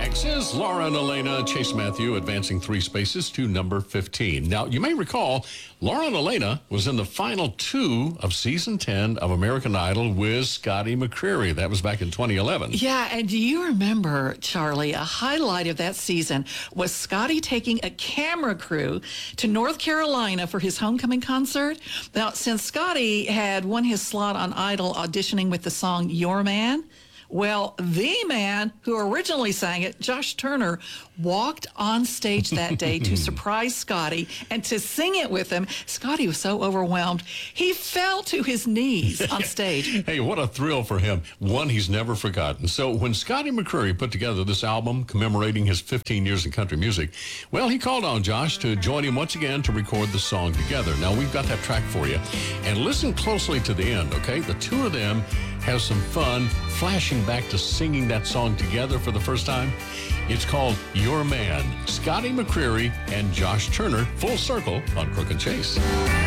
Next is Laura and Elena. Chase Matthew advancing 3 spaces to number 15. Now, you may recall, Laura and Elena was in the final 2 of season 10 of American Idol with Scotty McCreery. That was back in 2011. Yeah, and do you remember, Charlie, a highlight of that season was Scotty taking a camera crew to North Carolina for his homecoming concert. Now, since Scotty had won his slot on Idol auditioning with the song Your Man, well, the man who originally sang it, Josh Turner, walked on stage that day to surprise Scotty and to sing it with him. Scotty was so overwhelmed, he fell to his knees on stage. Hey, what a thrill for him. One he's never forgotten. So when Scotty McCreery put together this album commemorating his 15 years in country music, well, he called on Josh to join him once again to record the song together. Now, we've got that track for you. And listen closely to the end, okay? The two of them have some fun flashing back to singing that song together for the first time. It's called Your Man. Scotty McCreery and Josh Turner, full circle on Crook and Chase.